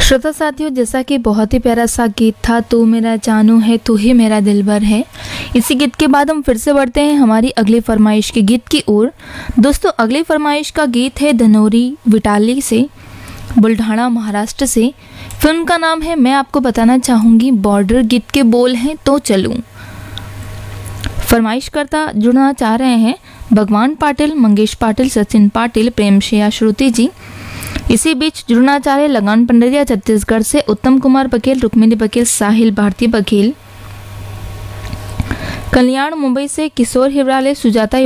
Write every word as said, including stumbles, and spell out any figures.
श्रोता साथियों, जैसा कि बहुत ही प्यारा सा गीत था, तू मेरा जानू है तू ही मेरा दिलबर है। इसी गीत के बाद हम फिर से बढ़ते हैं हमारी अगली फरमाइश के गीत की ओर। दोस्तों, अगली फरमाइश का गीत है धनोरी विटाली से, बुल्ढाना महाराष्ट्र से। फिल्म का नाम है मैं आपको बताना चाहूँगी बॉर्डर। गीत के बोल हैं तो चलूँ। फरमाइश करता जुड़ना चाह रहे हैं भगवान पाटिल, मंगेश पाटिल, सचिन पाटिल, प्रेम शेया, श्रुति जी। इसी बीच जुड़ना चाह रहे लगान पंडरिया छत्तीसगढ़ से उत्तम कुमार बघेल, रुक्मिणी बघेल, साहिल भारती बघेल। कल्याण मुंबई से किशोर हिवराले, सुजाता